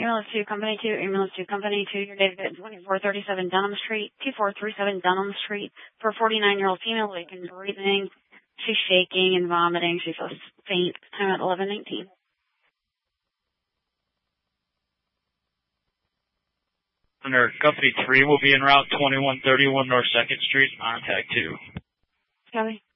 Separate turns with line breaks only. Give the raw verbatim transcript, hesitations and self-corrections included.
Ambulance two, Company two, Ambulance two, Company two, your date of death, twenty-four thirty-seven Dunham Street, two four three seven Dunham Street, for a forty-nine-year-old female, awake and breathing. She's shaking and vomiting. She feels faint. Time at eleven nineteen.
Under Company three will be en route twenty-one thirty-one North second Street on tag two.
Copy.